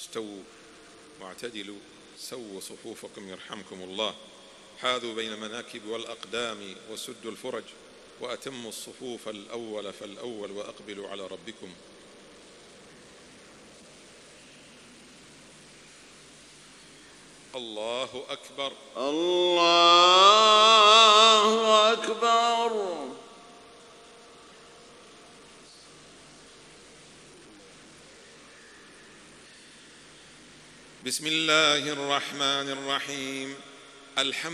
استووا واعتدلوا سووا صفوفكم يرحمكم الله. حاذوا بين المناكب والأقدام وسدوا الفرج وأتموا الصفوف الأول فالأول وأقبلوا على ربكم. الله أكبر. الله أكبر. بسم الله الرحمن الرحيم. الحمد